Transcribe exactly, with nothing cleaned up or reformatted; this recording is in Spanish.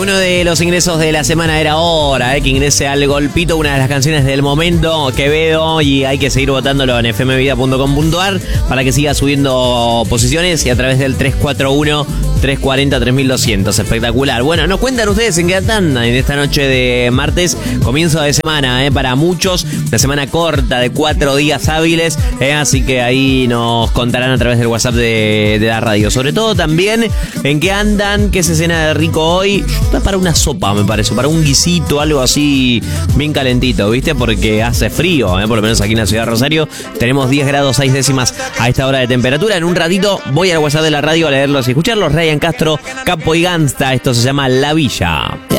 uno de los ingresos de la semana era hora, eh, que ingrese al golpito una de las canciones del momento, Quevedo, y hay que seguir votándolo en f m vida punto com punto a r para que siga subiendo posiciones y a través del tres cuatro uno, tres cuatro cero, tres mil doscientos. Espectacular. Bueno, nos cuentan ustedes en qué andan en esta noche de martes, comienzo de semana, eh, para muchos, una semana corta de cuatro días hábiles, eh, así que ahí nos contarán a través del WhatsApp de, de la radio. Sobre todo también en qué andan, qué se cena de rico hoy. Para una sopa, me parece, para un guisito, algo así bien calentito, ¿viste? Porque hace frío, ¿eh? Por lo menos aquí en la ciudad de Rosario tenemos diez grados seis décimas a esta hora de temperatura. En un ratito voy al WhatsApp de la radio a leerlos y escucharlos. Ryan Castro, Capo y Gangsta, esto se llama La Villa.